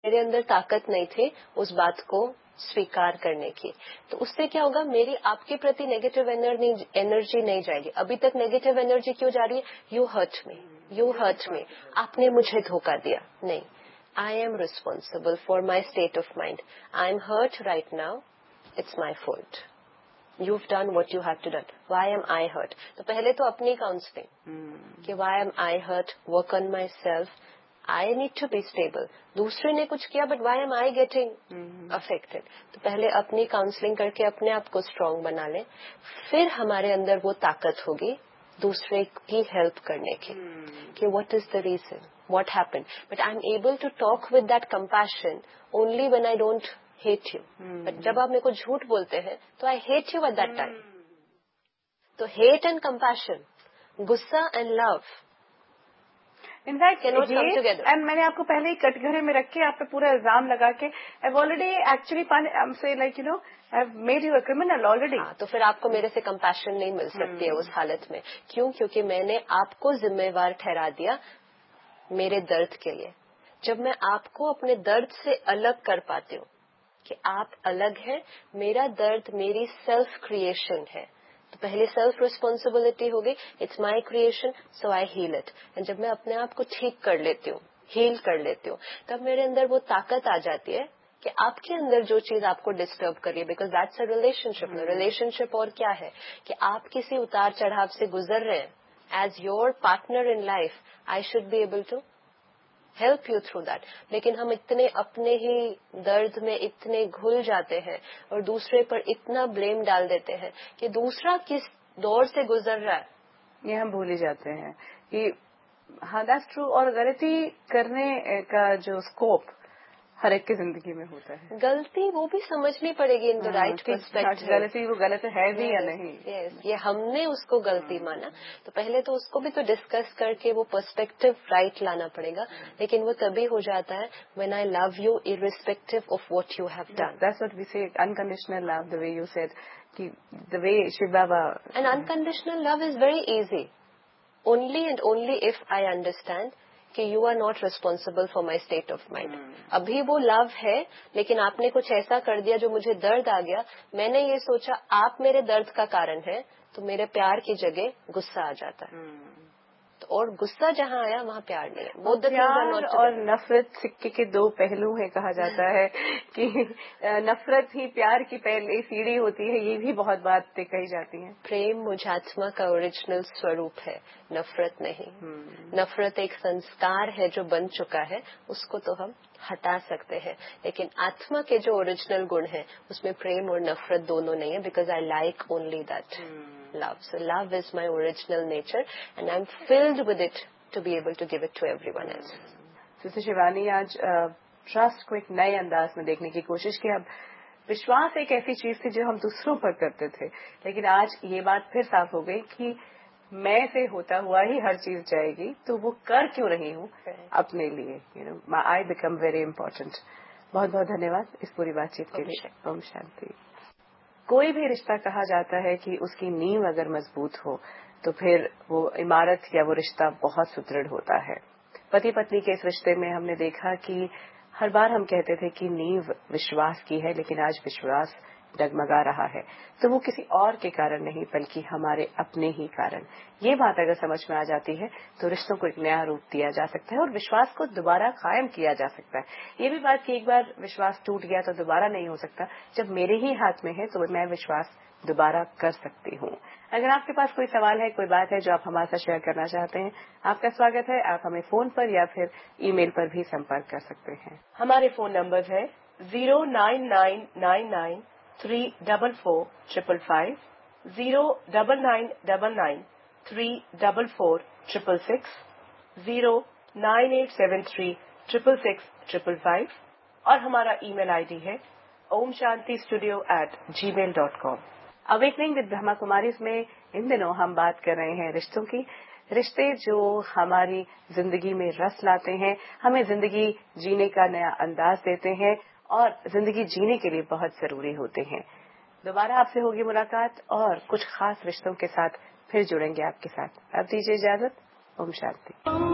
मेरे अंदर ताकत नहीं थी उस बात को स्वीकार करने की। तो उससे क्या होगा, मेरी आपके प्रति नेगेटिव एनर्जी नहीं जाएगी। अभी तक नेगेटिव एनर्जी क्यों जा रही है? यू हर्ट मी, आपने मुझे धोखा दिया। नहीं, I am responsible for my state of mind. I am hurt right now, it's my fault. You've done what you have to do. Why am I hurt? तो पहले तो अपनी काउंसलिंग कि why am I hurt? Work on myself. I need to be stable. दूसरे ने कुछ किया, but why am I getting affected? तो पहले अपनी काउंसलिंग करके अपने आप को स्ट्रांग बना ले, फिर हमारे अंदर वो ताकत होगी दूसरे की हेल्प करने की कि what is the reason? What happened? But I'm able to talk with that compassion only when I don't hate you. But जब आप मेरे को झूठ बोलते हैं तो I hate you at that time. तो hate and compassion, गुस्सा and love, in fact cannot come together. And मैंने आपको पहले ही कटघरे में रख के आप पे पूरा इल्जाम लगा के I've already actually say like I've made you a criminal already. हाँ, तो फिर आपको मेरे से compassion नहीं मिल सकती है उस हालत में। क्यों? क्योंकि मैंने आपको जिम्मेवार ठहरा दिया मेरे दर्द के लिए। जब मैं आपको अपने दर्द से अलग कर पाती हूँ कि आप अलग हैं, मेरा दर्द मेरी सेल्फ क्रिएशन है, तो पहले सेल्फ रिस्पॉन्सिबिलिटी होगी, it's my creation, so I heal it. And जब मैं अपने आप को ठीक कर लेती हूँ, हील कर लेती हूँ, तब मेरे अंदर वो ताकत आ जाती है कि आपके अंदर जो चीज आपको डिस्टर्ब कर रही है, because that's a relationship. Relationship और क्या है कि आप किसी उतार चढ़ाव से गुजर रहे हैं, as your partner in life I should be able to help you through that. लेकिन हम इतने अपने ही दर्द में इतने घुल जाते हैं और दूसरे पर इतना ब्लेम डाल देते हैं कि दूसरा किस दौर से गुजर रहा है ये हम भूल ही जाते हैं कि हाँ दैट्स ट्रू। और गलती करने का जो स्कोप हर एक की जिंदगी में होता है, गलती वो भी समझनी पड़ेगी इन द राइट पर्सपेक्टिव। गलती वो गलत है भी या नहीं। ये हमने उसको गलती माना, तो पहले तो उसको भी तो डिस्कस करके वो पर्सपेक्टिव राइट लाना पड़ेगा। लेकिन वो तभी हो जाता है when I love you irrespective of what you have done. That's what we से, unconditional love, the way you said कि the way Shiv Baba. And unconditional love is very easy only and only if I understand कि you are not responsible for my state of mind. अभी वो love है, लेकिन आपने कुछ ऐसा कर दिया जो मुझे दर्द आ गया, मैंने ये सोचा आप मेरे दर्द का कारण है, तो मेरे प्यार की जगह गुस्सा आ जाता है। तो और गुस्सा जहाँ आया वहाँ प्यार नहीं है। और प्यार और नफरत सिक्के के दो पहलू है, कहा जाता है कि नफरत ही प्यार की पहली सीढ़ी होती है, ये भी बहुत बातें कही जाती हैं। प्रेम मुझात्मा का ओरिजिनल स्वरूप है, नफरत नहीं। नफरत एक संस्कार है जो बन चुका है, उसको तो हम हटा सकते हैं, लेकिन आत्मा के जो ओरिजिनल गुण है उसमें प्रेम और नफरत दोनों नहीं है। Because I like only that love. So love is my original nature and I'm filled with it to be able to give it to everyone else. Sister Shivani, आज ट्रस्ट को एक नए अंदाज में देखने की कोशिश की। अब विश्वास एक ऐसी चीज थी जो हम दूसरों पर करते थे, लेकिन आज ये बात फिर साफ हो गई कि मैं से होता हुआ ही हर चीज जाएगी, तो वो कर क्यों रही हूँ अपने लिए। I become very important. बहुत बहुत धन्यवाद इस पूरी बातचीत के लिए। ओम शांति। कोई भी रिश्ता कहा जाता है कि उसकी नींव अगर मजबूत हो तो फिर वो इमारत या वो रिश्ता बहुत सुदृढ़ होता है। पति पत्नी के इस रिश्ते में हमने देखा कि हर बार हम कहते थे कि नींव विश्वास की है, लेकिन आज विश्वास डगमगा रहा है, तो वो किसी और के कारण नहीं बल्कि हमारे अपने ही कारण। ये बात अगर समझ में आ जाती है तो रिश्तों को एक नया रूप दिया जा सकता है और विश्वास को दोबारा कायम किया जा सकता है। ये भी बात कि एक बार विश्वास टूट गया तो दोबारा नहीं हो सकता, जब मेरे ही हाथ में है तो मैं विश्वास दोबारा कर सकती हूँ। अगर आपके पास कोई सवाल है, कोई बात है जो आप हमारे साथ शेयर करना चाहते हैं, आपका स्वागत है। आप हमें फोन पर या फिर ईमेल पर भी संपर्क कर सकते हैं। हमारे फोन नंबर है 09999 344 09999 344 666 09873 666 और हमारा ईमेल आईडी है omshantistudio@gmail.com। Awakening with Brahma Kumaris में इन दिनों हम बात कर रहे हैं रिश्तों की। रिश्ते जो हमारी जिंदगी में रस लाते हैं, हमें जिंदगी जीने का नया अंदाज देते हैं और जिंदगी जीने के लिए बहुत जरूरी होते हैं। दोबारा आपसे होगी मुलाकात और कुछ खास रिश्तों के साथ फिर जुड़ेंगे आपके साथ। अब दीजिए इजाजत। ओम शांति।